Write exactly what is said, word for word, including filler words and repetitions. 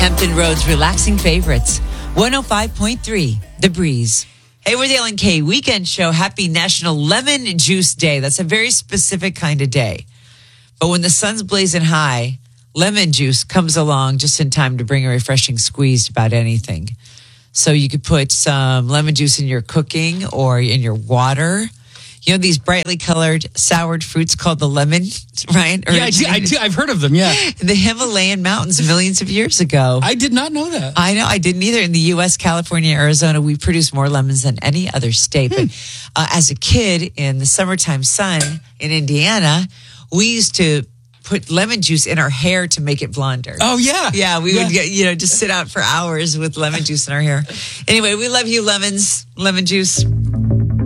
Hampton Road's relaxing favorites. one oh five point three, The Breeze. Hey, we're the L N K Weekend Show. Happy National Lemon Juice Day. That's a very specific kind of day. But when the sun's blazing high, lemon juice comes along just in time to bring a refreshing squeeze to about anything. So you could put some lemon juice in your cooking or in your water. You know these brightly colored soured fruits called the lemon, right? Yeah, I do, I do. I've heard of them, yeah. In the Himalayan mountains millions of years ago. I did not know that. I know. I didn't either. In the U S, California, Arizona, we produce more lemons than any other state. Hmm. But uh, as a kid in the summertime sun in Indiana, we used to put lemon juice in our hair to make it blonder. Oh, yeah. Yeah, we yeah. would get, you know, just sit out for hours with lemon juice in our hair. Anyway, we love you, lemons, lemon juice.